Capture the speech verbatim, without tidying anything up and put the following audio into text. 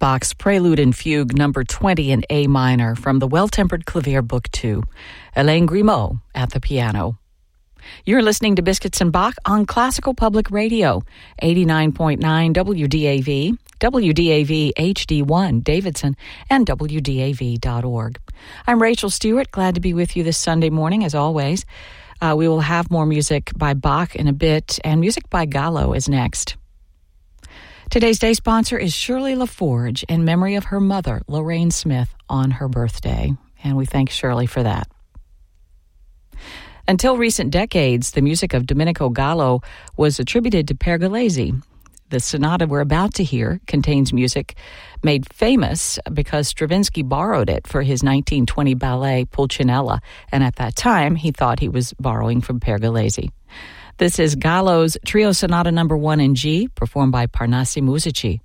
Bach's Prelude and Fugue number twenty in A minor from the Well-Tempered Clavier Book two. Hélène Grimaud at the piano. You're listening to Biscuits and Bach on Classical Public Radio, eighty-nine point nine W D A V, W D A V H D one Davidson, and W D A V dot org. I'm Rachel Stewart, glad to be with you this Sunday morning, as always. Uh, we will have more music by Bach in a bit, and music by Gallo is next. Today's day sponsor is Shirley LaForge in memory of her mother, Lorraine Smith, on her birthday, and we thank Shirley for that. Until recent decades, the music of Domenico Gallo was attributed to Pergolesi. The sonata we're about to hear contains music made famous because Stravinsky borrowed it for his nineteen twenty ballet Pulcinella, and at that time he thought he was borrowing from Pergolesi. This is Gallo's Trio Sonata number one in G, performed by Parnassi Musici.